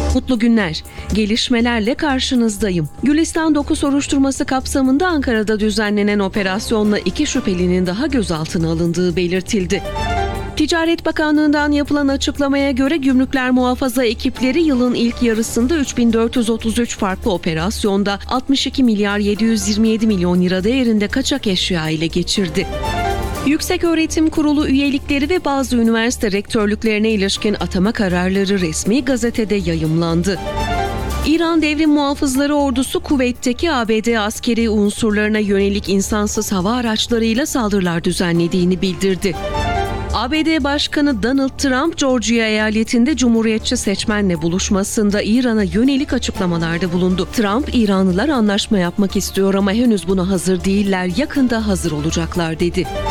Mutlu günler. Gelişmelerle karşınızdayım. Gülistan 9 soruşturması kapsamında Ankara'da düzenlenen operasyonla 2 şüphelinin daha gözaltına alındığı belirtildi. Ticaret Bakanlığı'ndan yapılan açıklamaya göre gümrükler muhafaza ekipleri yılın ilk yarısında 3433 farklı operasyonda 62 milyar 727 milyon lira değerinde kaçak eşya ele geçirdi. Yükseköğretim Kurulu üyelikleri ve bazı üniversite rektörlüklerine ilişkin atama kararları resmi gazetede yayımlandı. İran Devrim Muhafızları Ordusu Kuveyt'teki ABD askeri unsurlarına yönelik insansız hava araçlarıyla saldırılar düzenlediğini bildirdi. ABD Başkanı Donald Trump, Georgia eyaletinde Cumhuriyetçi seçmenle buluşmasında İran'a yönelik açıklamalarda bulundu. Trump, İranlılar anlaşma yapmak istiyor ama henüz buna hazır değiller, yakında hazır olacaklar dedi.